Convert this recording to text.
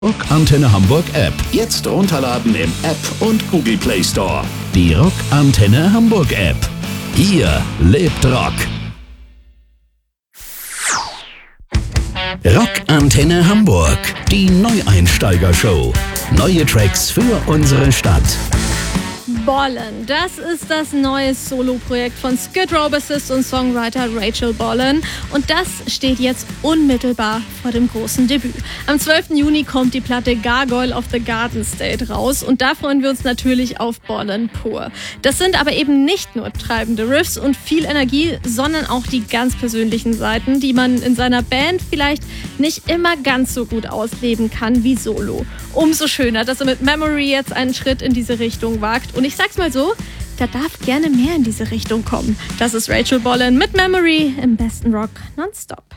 Rock Antenne Hamburg App. Jetzt runterladen im App und Google Play Store. Die Rock Antenne Hamburg App. Hier lebt Rock. Rock Antenne Hamburg. Die Neueinsteiger-Show. Neue Tracks für unsere Stadt. Bollen, das ist das neue Solo-Projekt von Skid Row Bassist und Songwriter Rachel Bollen. Und das steht jetzt unmittelbar vor dem großen Debüt. Am 12. Juni kommt die Platte Gargoyle of the Garden State raus und da freuen wir uns natürlich auf Bollen pur. Das sind aber eben nicht nur treibende Riffs und viel Energie, sondern auch die ganz persönlichen Seiten, die man in seiner Band vielleicht nicht immer ganz so gut ausleben kann wie solo. Umso schöner, dass er mit Memory jetzt einen Schritt in diese Richtung wagt. Und ich sag's mal so, da darf gerne mehr in diese Richtung kommen. Das ist Rachel Bollen mit Memory im besten Rock nonstop.